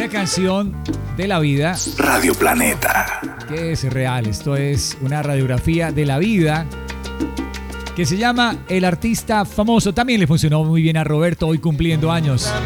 una canción de la vida. Radio Planeta. Que es real, esto es una radiografía de la vida que se llama El Artista Famoso. También le funcionó muy bien a Roberto, hoy cumpliendo años.